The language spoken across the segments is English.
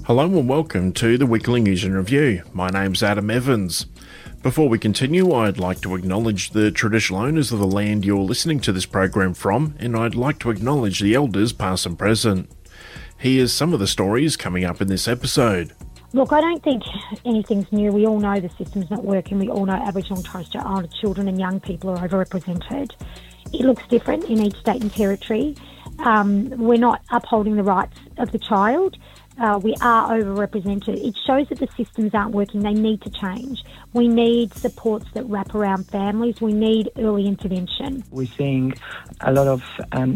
Hello and welcome to the Weekly News and Review. My name's Adam Evans. Before we continue, I'd like to acknowledge the traditional owners of the land you're listening to this program from, and I'd like to acknowledge the elders past and present. Here's some of the stories coming up in this episode. Look, I don't think anything's new. We all know the system's not working. We all know Aboriginal and Torres Strait Islander children and young people are overrepresented. It looks different in each state and territory. We're not upholding the rights of the child. We are overrepresented. It shows that the systems aren't working. They need to change. We need supports that wrap around families. We need early intervention. We're seeing a lot of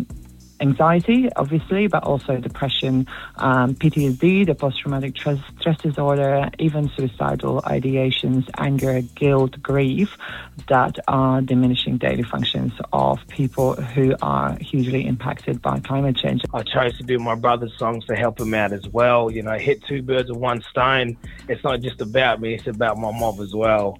anxiety, obviously, but also depression, PTSD, the post-traumatic stress disorder, even suicidal ideations, anger, guilt, grief, that are diminishing daily functions of people who are hugely impacted by climate change. I chose to do my brother's songs to help him out as well. You know, hit two birds with one stone. It's not just about me, it's about my mob as well.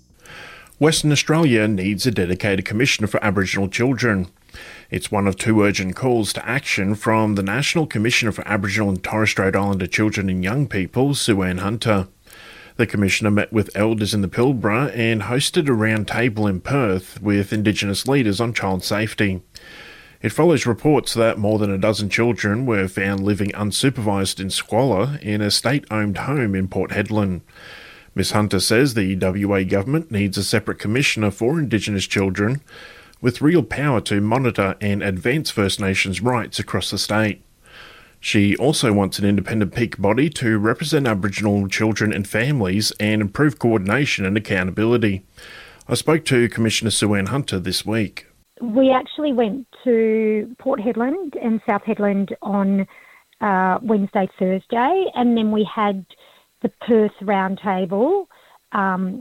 Western Australia needs a dedicated commissioner for Aboriginal children. It's one of two urgent calls to action from the National Commissioner for Aboriginal and Torres Strait Islander Children and Young People, Sue-Ann Hunter. The Commissioner met with elders in the Pilbara and hosted a round table in Perth with Indigenous leaders on child safety. It follows reports that more than a dozen children were found living unsupervised in squalor in a state-owned home in Port Hedland. Ms Hunter says the WA government needs a separate commissioner for Indigenous children with real power to monitor and advance First Nations rights across the state. She also wants an independent peak body to represent Aboriginal children and families and improve coordination and accountability. I spoke to Commissioner Sue-Ann Hunter this week. We actually went to Port Hedland and South Hedland on Wednesday, Thursday, and then we had the Perth Roundtable on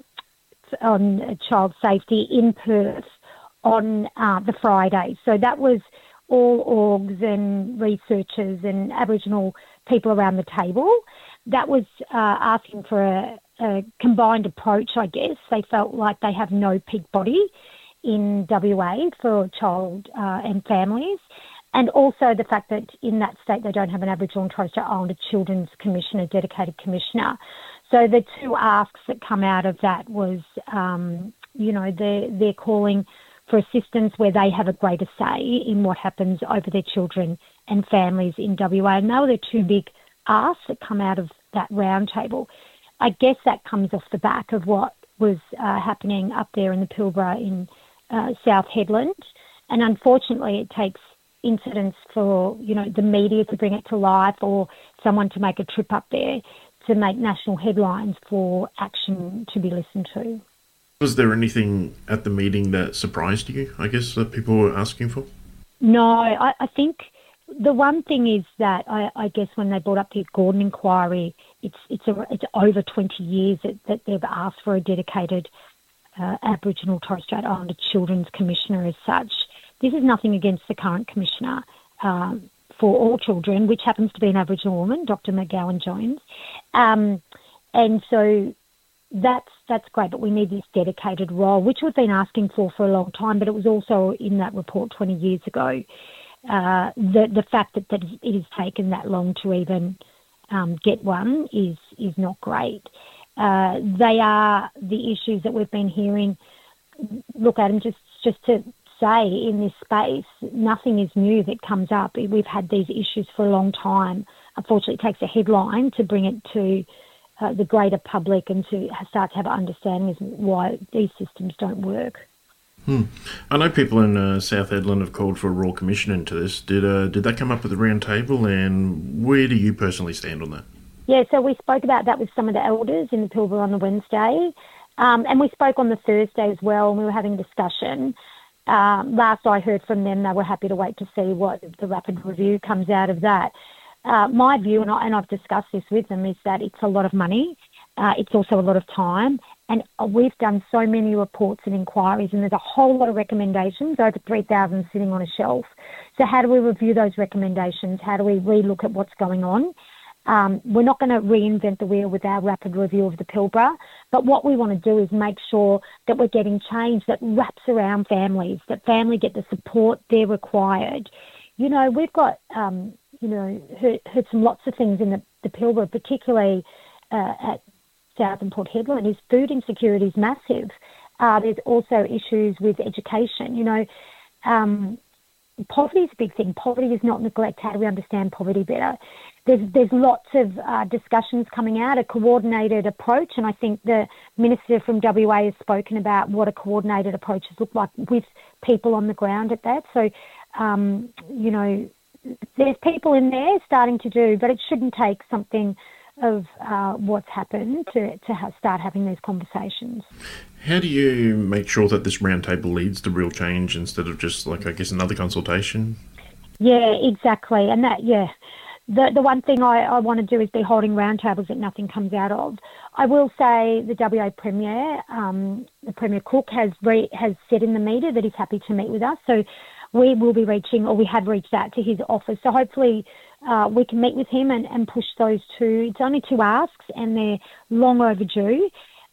child safety in Perth on the Friday. So that was all orgs and researchers and Aboriginal people around the table. That was asking for a combined approach, I guess. They felt like they have no peak body in WA for child and families. And also the fact that in that state they don't have an Aboriginal and Torres Strait Islander Children's Commissioner, dedicated commissioner. So the two asks that come out of that was, they're calling for assistance where they have a greater say in what happens over their children and families in WA. And they were the two big asks that come out of that roundtable. I guess that comes off the back of what was happening up there in the Pilbara in South Hedland. And unfortunately, it takes incidents for, the media to bring it to life or someone to make a trip up there to make national headlines for action to be listened to. Was there anything at the meeting that surprised you, I guess, that people were asking for? No, I think the one thing is that I guess when they brought up the Gordon inquiry, it's over 20 years that they've asked for a dedicated Aboriginal Torres Strait Islander Children's Commissioner as such. This is nothing against the current Commissioner for all children, which happens to be an Aboriginal woman, Dr. McGowan Jones. And so that's great, but we need this dedicated role, which we've been asking for a long time, but it was also in that report 20 years ago. The fact that it has taken that long to even get one is not great. They are the issues that we've been hearing. Look, Adam, just to say in this space, nothing is new that comes up. We've had these issues for a long time. Unfortunately, it takes a headline to bring it to the greater public and to start to have an understanding as why these systems don't work. I know people in South Hedland have called for a Royal Commission into this. Did that come up at the round table, and where do you personally stand on that? Yeah, so we spoke about that with some of the elders in the Pilbara on the Wednesday, and we spoke on the Thursday as well, and we were having a discussion. Last I heard from them, they were happy to wait to see what the rapid review comes out of that. My view, and I've discussed this with them, is that it's a lot of money. It's also a lot of time. And we've done so many reports and inquiries, and there's a whole lot of recommendations, over 3,000 sitting on a shelf. So how do we review those recommendations? How do we relook at what's going on? We're not going to reinvent the wheel with our rapid review of the Pilbara, but what we want to do is make sure that we're getting change that wraps around families, that family get the support they're required. You know, we've got heard some lots of things in the Pilbara, particularly at South and Port Hedland, is food insecurity is massive. There's also issues with education. Poverty is a big thing. Poverty is not neglect. How do we understand poverty better? There's lots of discussions coming out, a coordinated approach, and I think the Minister from WA has spoken about what a coordinated approach has looked like with people on the ground at that. So, there's people in there starting to do, but it shouldn't take something of what's happened to start having these conversations. How do you make sure that this roundtable leads to real change instead of just, another consultation? Yeah, exactly. And the one thing I want to do is be holding roundtables that nothing comes out of. I will say the WA Premier, the Premier Cook, has said in the media that he's happy to meet with us. So we will be we have reached out to his office. So hopefully we can meet with him and push those two. It's only 2 asks and they're long overdue.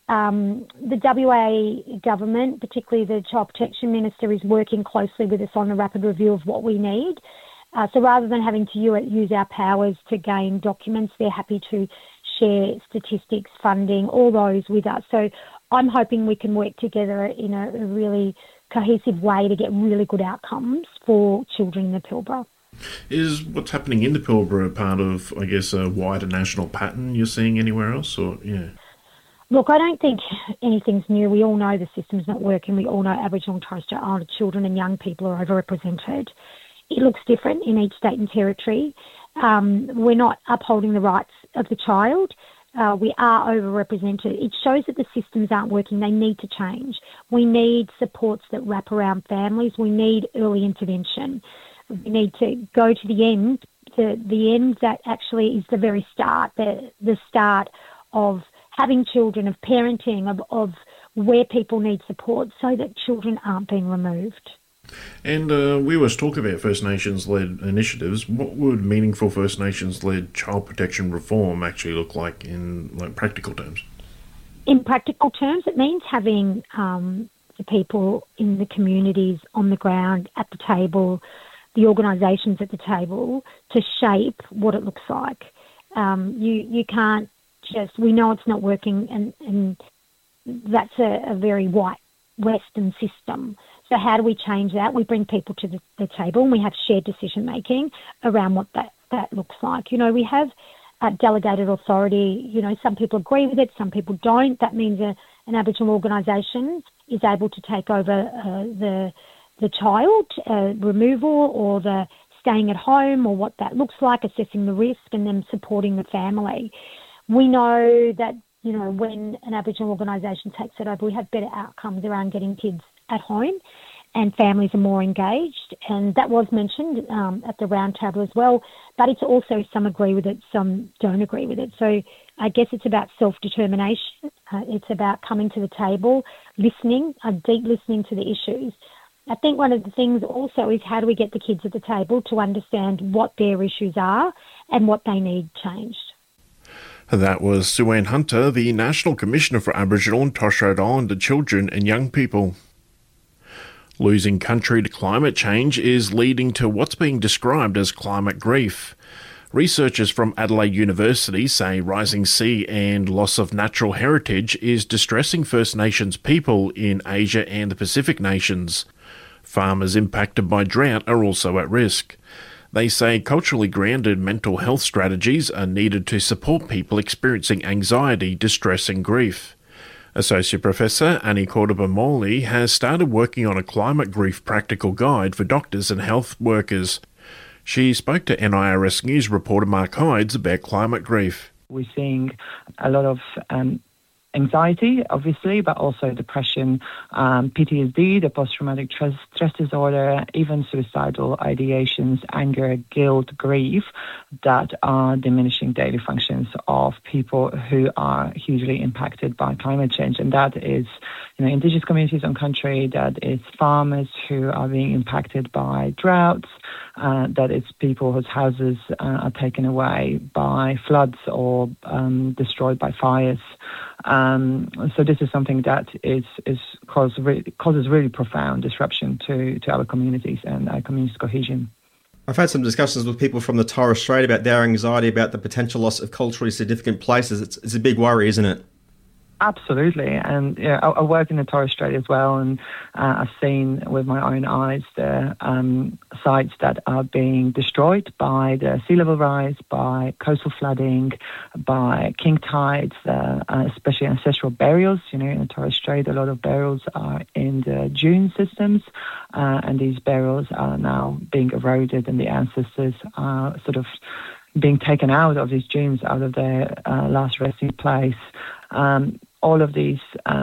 The WA government, particularly the Child Protection Minister, is working closely with us on a rapid review of what we need. So rather than having to use our powers to gain documents, they're happy to share statistics, funding, all those with us. So I'm hoping we can work together in a really cohesive way to get really good outcomes for children in the Pilbara. Is what's happening in the Pilbara part of, a wider national pattern you're seeing anywhere else? Look, I don't think anything's new. We all know the system's not working. We all know Aboriginal and Torres Strait Islander children and young people are overrepresented. It looks different in each state and territory. We're not upholding the rights of the child. We are overrepresented. It shows that the systems aren't working. They need to change. We need supports that wrap around families. We need early intervention. We need to go to the end, the end that actually is the very start, the start of having children, of parenting, of where people need support so that children aren't being removed. And we always talk about First Nations-led initiatives. What would meaningful First Nations-led child protection reform actually look like in practical terms? In practical terms, it means having the people in the communities on the ground at the table, the organisations at the table, to shape what it looks like. You can't we know it's not working, and that's a very white Western system. So how do we change that? We bring people to the table and we have shared decision-making around what that looks like. We have delegated authority. Some people agree with it, some people don't. That means an Aboriginal organisation is able to take over the child removal or the staying at home or what that looks like, assessing the risk and then supporting the family. We know that, when an Aboriginal organisation takes it over, we have better outcomes around getting kids at home and families are more engaged. And that was mentioned at the roundtable as well. But it's also some agree with it, some don't agree with it. So I guess it's about self-determination. It's about coming to the table, listening, deep listening to the issues. I think one of the things also is how do we get the kids at the table to understand what their issues are and what they need changed. That was Sue-Ann Hunter, the National Commissioner for Aboriginal and Torres Strait Islander Children and Young People. Losing country to climate change is leading to what's being described as climate grief. Researchers from Adelaide University say rising sea and loss of natural heritage is distressing First Nations people in Asia and the Pacific nations. Farmers impacted by drought are also at risk. They say culturally grounded mental health strategies are needed to support people experiencing anxiety, distress and grief. Associate Professor Annie Cordoba-Morley has started working on a climate grief practical guide for doctors and health workers. She spoke to NIRS News reporter Mark Hydes about climate grief. We're seeing a lot of anxiety, obviously, but also depression, PTSD, the post-traumatic stress disorder, even suicidal ideations, anger, guilt, grief, that are diminishing daily functions of people who are hugely impacted by climate change. And that is, Indigenous communities on country, that is farmers who are being impacted by droughts, that it's people whose houses are taken away by floods or destroyed by fires. So this is something that causes really profound disruption to our communities and our community's cohesion. I've had some discussions with people from the Torres Strait about their anxiety about the potential loss of culturally significant places. It's a big worry, isn't it? Absolutely, and I work in the Torres Strait as well, and I've seen with my own eyes the sites that are being destroyed by the sea level rise, by coastal flooding, by king tides, especially ancestral burials. In the Torres Strait, a lot of burials are in the dune systems, and these burials are now being eroded, and the ancestors are sort of being taken out of these dunes, out of their last resting place. All of these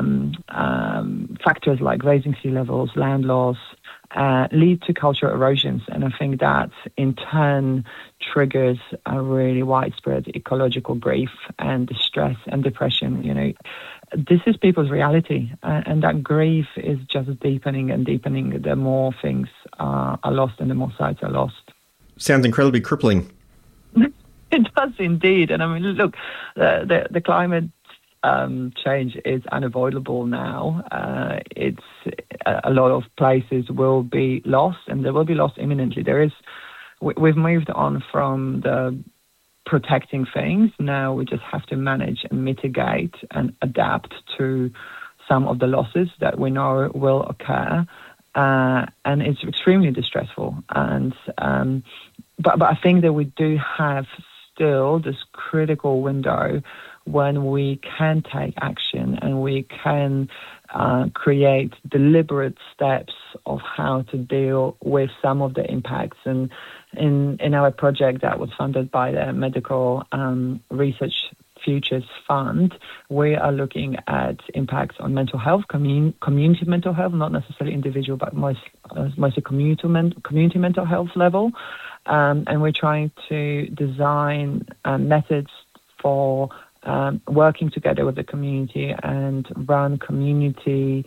factors like raising sea levels, land loss, lead to cultural erosions. And I think that in turn triggers a really widespread ecological grief and distress and depression. This is people's reality. And that grief is just deepening and deepening the more things are lost and the more sites are lost. Sounds incredibly crippling. It does indeed. And I mean, look, the climate change is unavoidable now. It's a lot of places will be lost, and they will be lost imminently. We've moved on from the protecting things. Now we just have to manage and mitigate and adapt to some of the losses that we know will occur. And it's extremely distressful. And but I think that we do have still this critical window when we can take action and we can create deliberate steps of how to deal with some of the impacts. And in our project that was funded by the Medical Research Futures Fund, we are looking at impacts on mental health, community mental health, not necessarily individual, but mostly community mental health level. And we're trying to design methods for working together with the community and run community-led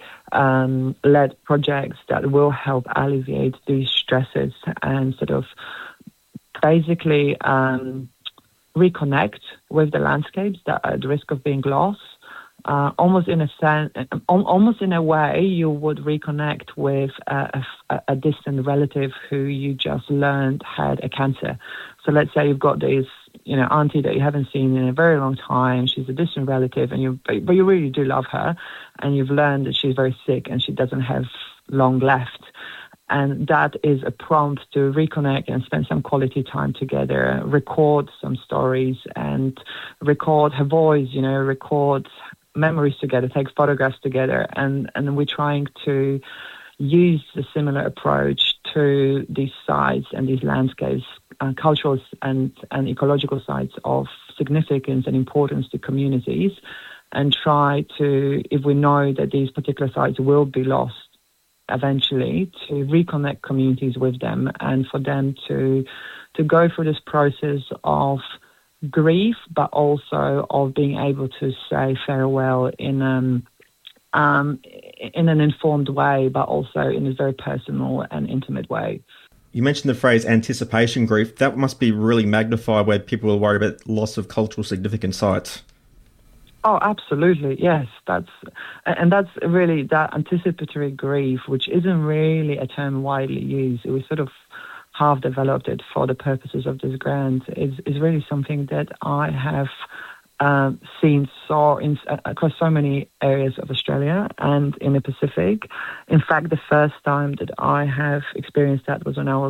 projects that will help alleviate these stresses and sort of basically reconnect with the landscapes that are at risk of being lost. Almost in a way, you would reconnect with a distant relative who you just learned had a cancer. So let's say you've got this, auntie that you haven't seen in a very long time. She's a distant relative, but you really do love her, and you've learned that she's very sick and she doesn't have long left. And that is a prompt to reconnect and spend some quality time together, record some stories and record her voice, record memories together, take photographs together. And we're trying to use a similar approach to these sites and these landscapes, cultural and ecological sites of significance and importance to communities, and try to, if we know that these particular sites will be lost eventually, to reconnect communities with them and for them to go through this process of grief, but also of being able to say farewell in an informed way, but also in a very personal and intimate way. You mentioned the phrase anticipation grief. That must be really magnified where people are worried about loss of cultural significant sites. Oh, absolutely, yes. That's really that anticipatory grief, which isn't really a term widely used. We sort of half developed it for the purposes of this grant. Is really something that I have seen across so many areas of Australia and in the Pacific. In fact, the first time that I have experienced that was when I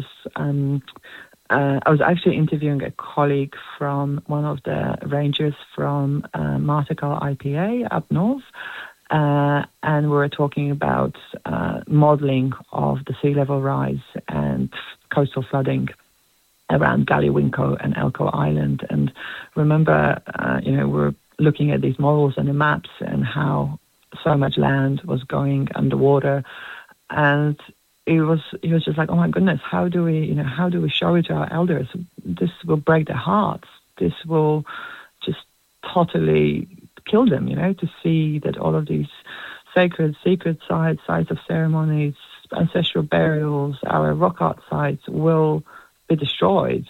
was actually interviewing a colleague from one of the rangers from Martical IPA up north, and we were talking about modelling of the sea level rise and coastal flooding around Gallywinko and Elcho Island. And remember, we're looking at these models and the maps and how so much land was going underwater, and he was just like, oh my goodness, how do we show it to our elders? This will break their hearts. This will just totally kill them, to see that all of these sacred sites of ceremonies, ancestral burials, our rock art sites will be destroyed.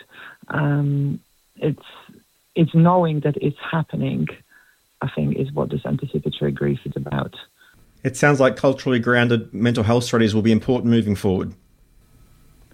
It's knowing that it's happening, I think, is what this anticipatory grief is about. It sounds like culturally grounded mental health strategies will be important moving forward.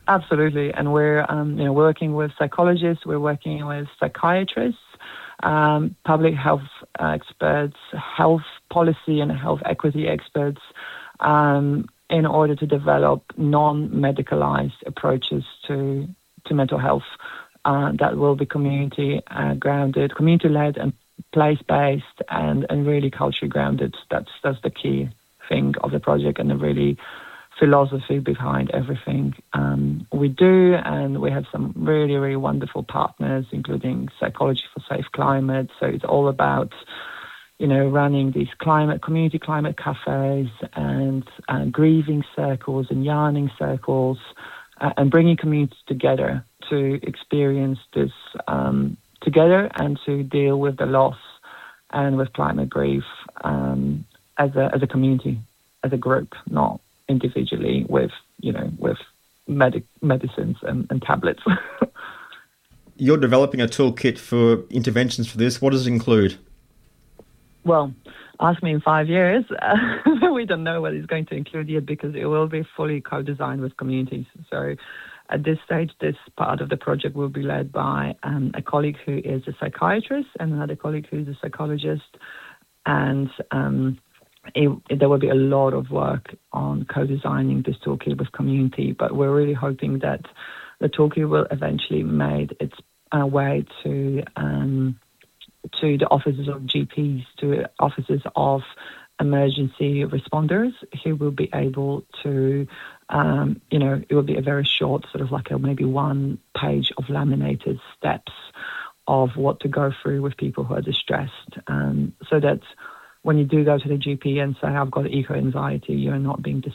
Absolutely, and we're working with psychologists, we're working with psychiatrists, public health experts, health policy and health equity experts, in order to develop non-medicalized approaches to mental health that will be community grounded, community-led, and place-based, and really culturally grounded. That's the key thing of the project, and the really philosophy behind everything we do. And we have some really, really wonderful partners, including Psychology for Safe Climate. So it's all about, running these community climate cafes and grieving circles and yarning circles, and bringing communities together to experience this together and to deal with the loss and with climate grief as a community, as a group, not individually with medicines and tablets. You're developing a toolkit for interventions for this. What does it include? Well, ask me in 5 years. We don't know what it's going to include yet, because it will be fully co-designed with communities. So at this stage, this part of the project will be led by a colleague who is a psychiatrist and another colleague who is a psychologist. And there will be a lot of work on co-designing this toolkit with community, but we're really hoping that the toolkit will eventually make its way to the offices of GPs, to offices of emergency responders, who will be able to, it will be a very short, sort of like maybe 1 page of laminated steps of what to go through with people who are distressed, so that when you do go to the GP and say, I've got eco-anxiety, you're not being